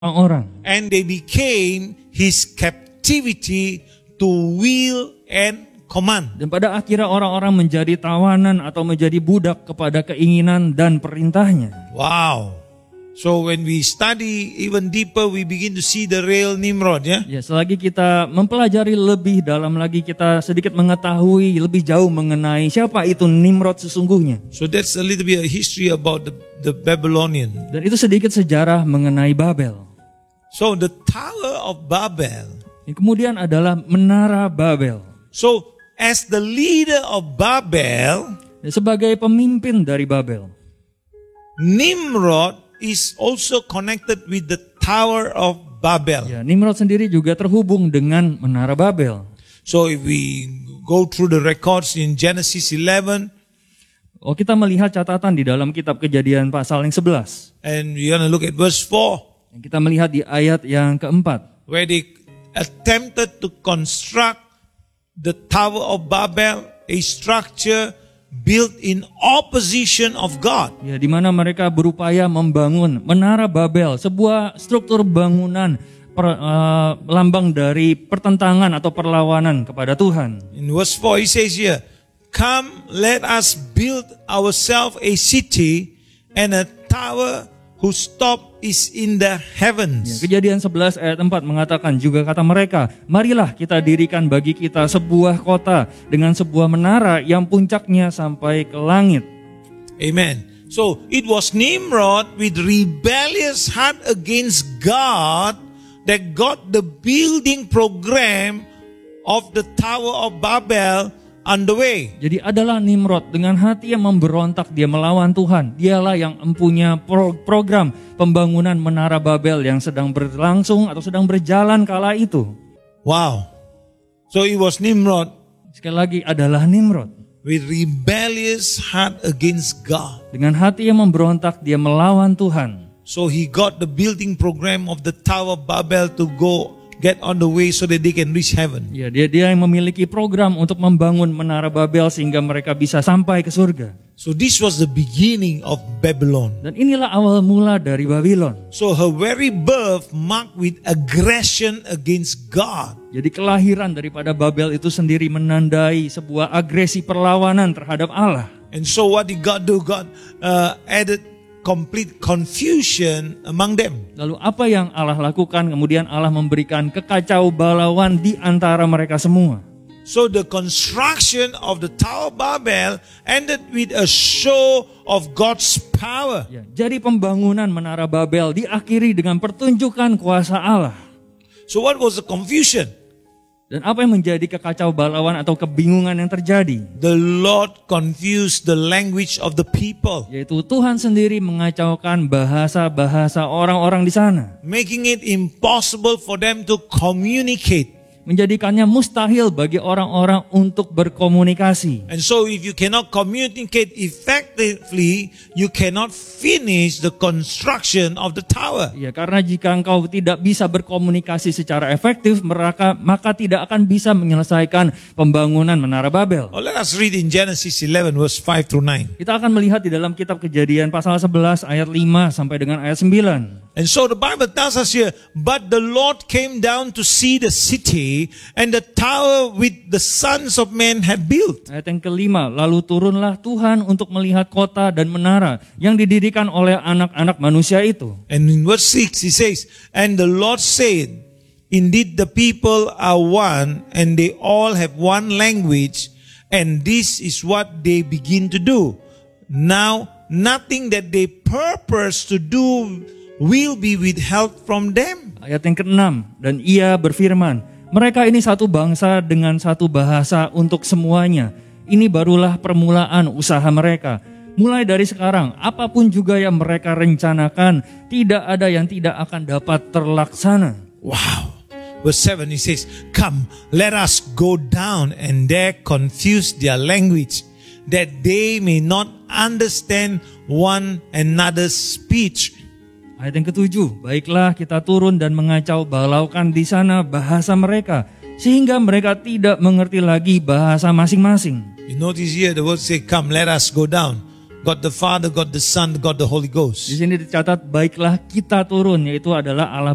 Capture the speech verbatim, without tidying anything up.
orang. And they became his captivity to will and command. Dan pada akhirnya orang-orang menjadi tawanan atau menjadi budak kepada keinginan dan perintahnya. Wow. So when we study even deeper, we begin to see the real Nimrod, ya. Ya, selagi kita mempelajari lebih dalam lagi, kita sedikit mengetahui lebih jauh mengenai siapa itu Nimrod sesungguhnya. So that's a little bit of history about the, the Babylonian. Dan itu sedikit sejarah mengenai Babel. So the Tower of Babel. Yang kemudian adalah Menara Babel. So as the leader of Babel, sebagai pemimpin dari Babel, Nimrod is also connected with the Tower of Babel. Ya, Nimrod sendiri juga terhubung dengan Menara Babel. So if we go through the records in Genesis eleven, oh, kita melihat catatan di dalam kitab Kejadian pasal yang sebelas. and we're going to look at verse four, Yang kita melihat di ayat yang keempat, where they attempted to construct the Tower of Babel, a structure built in opposition of God. ya, di mana mereka berupaya membangun Menara Babel, sebuah struktur bangunan per, uh, lambang dari pertentangan atau perlawanan kepada Tuhan. In verse four, he says here, "Come, let us build ourselves a city and a tower whose top is in the Ya, heavens." Kejadian sebelas ayat empat mengatakan juga kata mereka, marilah kita dirikan bagi kita sebuah kota dengan sebuah menara yang puncaknya sampai ke langit. Amen. So it was Nimrod with rebellious heart against God that got the building program of the Tower of Babel underway. Jadi adalah Nimrod dengan hati yang memberontak, dia melawan Tuhan. Dialah yang mempunyai pro- program pembangunan Menara Babel yang sedang berlangsung atau sedang berjalan kala itu. Wow. So it was Nimrod Sekali lagi adalah Nimrod. with rebellious heart against God. Dengan hati yang memberontak, dia melawan Tuhan. So he got the building program of the Tower of Babel to go get on the way so that they can reach heaven. Ya, dia dia yang memiliki program untuk membangun Menara Babel sehingga mereka bisa sampai ke surga. So this was the beginning of Babylon. Dan inilah awal mula dari Babylon. So her very birth marked with aggression against God. Jadi kelahiran daripada Babel itu sendiri menandai sebuah agresi perlawanan terhadap Allah. And so what did God do? God uh, added complete confusion among them. Lalu apa yang Allah lakukan? Kemudian Allah memberikan kekacau balauan di antara mereka semua. So the construction of the Tower of Babel ended with a show of God's power. Ya, jadi pembangunan Menara Babel diakhiri dengan pertunjukan kuasa Allah. So what was the confusion? Dan apa yang menjadi kekacau balauan atau kebingungan yang terjadi? The Lord confused the language of the people, Yaitu Tuhan sendiri mengacaukan bahasa-bahasa orang-orang di sana. making it impossible for them to communicate. Menjadikannya mustahil bagi orang-orang untuk berkomunikasi. And so if you cannot communicate effectively, you cannot finish the construction of the tower. Ya, karena jika engkau tidak bisa berkomunikasi secara efektif, maka, maka tidak akan bisa menyelesaikan pembangunan Menara Babel. Well, let us read in Genesis eleven verse five through nine. Kita akan melihat di dalam kitab Kejadian pasal sebelas ayat lima sampai dengan ayat sembilan. And so the Bible tells us here, but the Lord came down to see the city and the tower which the sons of men had built. Ayat yang kelima, lalu turunlah Tuhan untuk melihat kota dan menara yang didirikan oleh anak-anak manusia itu. And in verse six he says, and the Lord said, indeed the people are one and they all have one language, and this is what they begin to do. Now nothing that they purpose to do will be withheld from them. Ayat yang keenam, dan ia berfirman, mereka ini satu bangsa dengan satu bahasa untuk semuanya. Ini barulah permulaan usaha mereka. Mulai dari sekarang, apapun juga yang mereka rencanakan, tidak ada yang tidak akan dapat terlaksana. Wow. Verse seven he says, come, let us go down and there confuse their language, that they may not understand one another's speech. Ayat yang ketujuh, baiklah kita turun dan mengacau balaukan di sana bahasa mereka, sehingga mereka tidak mengerti lagi bahasa masing-masing. You notice here the word say, come, let us go down. God the Father, God the Son, God the Holy Ghost. Di sini dicatat, baiklah kita turun, yaitu adalah Allah